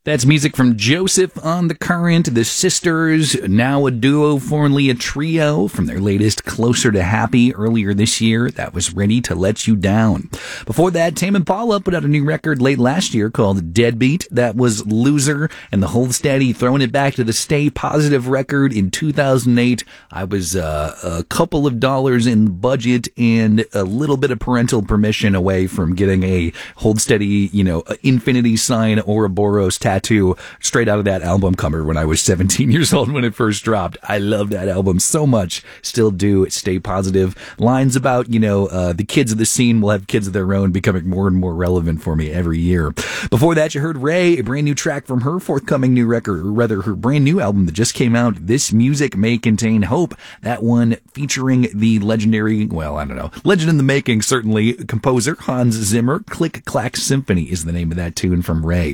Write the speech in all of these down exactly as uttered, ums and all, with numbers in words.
That's music from Joseph on the Current, the Sisters, now a duo, formerly a trio, from their latest Closer to Happy earlier this year. That was Ready to Let You Down. Before that, Tame Impala put out a new record late last year called Deadbeat. That was Loser, and the Hold Steady throwing it back to the Stay Positive record in two thousand eight. I was uh, a couple of dollars in budget and a little bit of parental permission away from getting a Hold Steady, you know, infinity sign Ouroboros tattoo. Tattoo straight out of that album cover when I was seventeen years old when it first dropped. I love that album so much. Still do. Stay Positive. Lines about, you know, uh, the kids of the scene will have kids of their own, becoming more and more relevant for me every year. Before that, you heard Ray, a brand new track from her forthcoming new record, or rather her brand new album that just came out. This Music May Contain Hope. That one featuring the legendary, well, I don't know, legend in the making, certainly, composer Hans Zimmer. Click Clack Symphony is the name of that tune from Ray.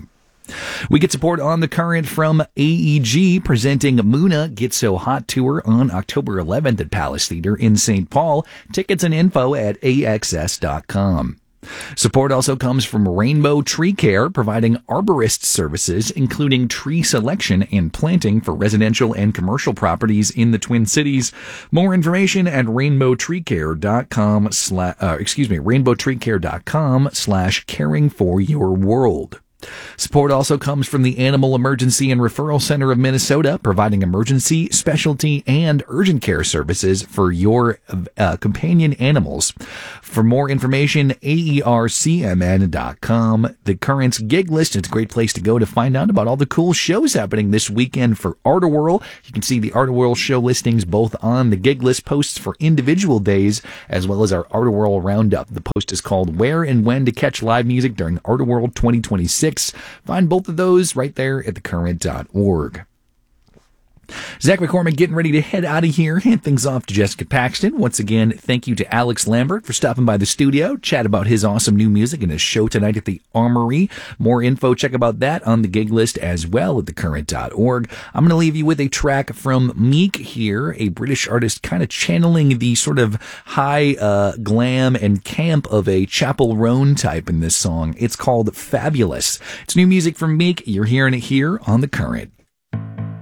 We get support on the Current from A E G, presenting Muna Get So Hot Tour on October eleventh at Palace Theater in Saint Paul. Tickets and info at A X S dot com. Support also comes from Rainbow Tree Care, providing arborist services, including tree selection and planting for residential and commercial properties in the Twin Cities. More information at rainbow tree care dot com slash, uh, excuse me, rainbow tree care dot com slash caring for your world. Support also comes from the Animal Emergency and Referral Center of Minnesota, providing emergency, specialty, and urgent care services for your uh, companion animals. For more information, A E R C M N dot com. The Current's gig list, it's a great place to go to find out about all the cool shows happening this weekend for Art-A-Whirl. You can see the Art-A-Whirl show listings both on the gig list posts for individual days, as well as our Art-A-Whirl Roundup. The post is called Where and When to Catch Live Music During Art-A-Whirl twenty twenty-six. Find both of those right there at the current dot org. Zach McCormick getting ready to head out of here. Hand things off to Jessica Paxton. Once again, thank you to Alex Lambert for stopping by the studio, chat about his awesome new music and his show tonight at the Armory. More info, check about that on the gig list as well at the current dot org. I'm going to leave you with a track from Meek here, a British artist kind of channeling the sort of high uh, glam and camp of a Chappell Roan type in this song. It's called Fabulous. It's new music from Meek. You're hearing it here on The Current.